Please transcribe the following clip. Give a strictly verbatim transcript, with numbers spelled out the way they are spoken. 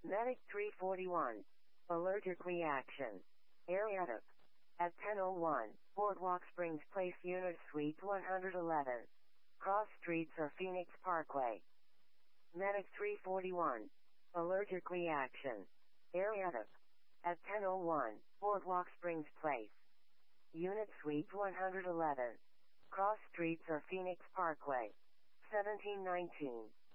Medic three forty-one. Allergic reaction. Ariatic. At ten oh one, Boardwalk Springs Place Unit Suite one eleven. Cross Streets or Phoenix Parkway. Medic three forty-one. Allergic reaction. Ariatic. At ten oh one, Boardwalk Springs Place. Unit Suite one eleven. Cross Streets or Phoenix Parkway. seventeen nineteen.